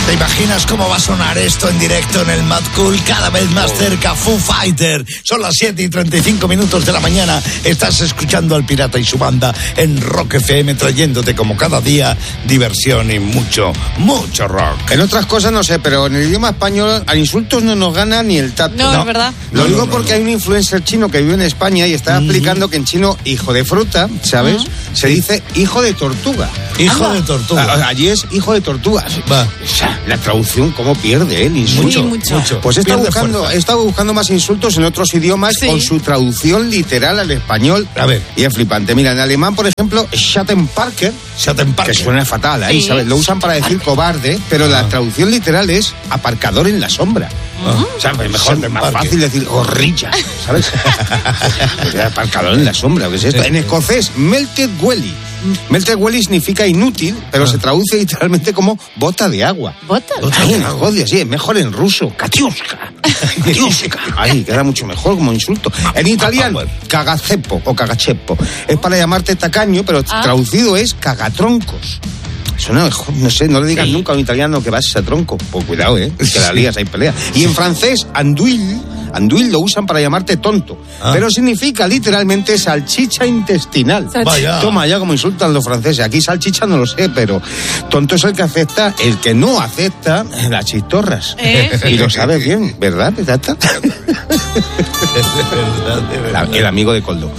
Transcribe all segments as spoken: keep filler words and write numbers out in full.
¿Te imaginas cómo va a sonar esto en directo en el Mad Cool? Cada vez más cerca, Foo Fighter. Son las siete y treinta y cinco minutos de la mañana. Estás escuchando al Pirata y su banda en Rock F M, trayéndote como cada día diversión y mucho, mucho rock. En otras cosas no sé, pero en el idioma español a insultos no nos gana ni el tacto. No, no. Es verdad. Lo No, digo no, no, porque no. hay un influencer chino que vive en España y está explicando que en chino hijo de fruta, ¿sabes? Uh-huh. Se dice hijo de tortuga. Hijo Anda. de tortuga. A- Allí es hijo de tortuga. Va. O sea, la traducción, ¿cómo pierde, eh? El insulto. Mucho, mucho. mucho. Pues he estado, Pierde buscando, fuerza. he estado buscando más insultos en otros idiomas Sí. con su traducción literal al español. A ver. Y es flipante. Mira, en alemán, por ejemplo, Schattenparker, Schattenparker. que suena fatal ahí, Sí. ¿sabes? Lo usan para decir cobarde, pero Ah. la traducción literal es aparcador en la sombra. Ah. O sea, pues mejor, es más Schattenparker. fácil decir gorrilla, ¿sabes? Aparcador en la sombra, ¿qué es esto? En escocés, melted welly. Melted welly significa inútil, pero Ah. se traduce literalmente como bota de agua. ¿Bota? Bota Ay, de en agua. joder, sí, es mejor en ruso. Katiuska. Katiuska. Ay, queda mucho mejor como insulto. En italiano, cagaceppo o cagachepo. Es para llamarte tacaño, pero Ah. traducido es cagatroncos. Suena mejor, no sé, no le digas Sí. nunca a un italiano que vas a tronco. Pues cuidado, eh, que la lías, hay pelea. Y en francés, anduil, anduil lo usan para llamarte tonto. Ah. Pero significa literalmente salchicha intestinal. Salchicha. Vaya. Toma ya como insultan los franceses. Aquí salchicha no lo sé, pero tonto es el que acepta, el que no acepta las chistorras. ¿Eh? Y lo sabes bien, ¿verdad, Pirata? De verdad, de La- verdad. el amigo de Coldo.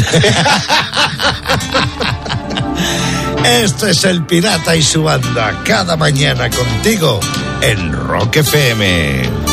Esto es el Pirata y su banda, cada mañana contigo en Rock F M.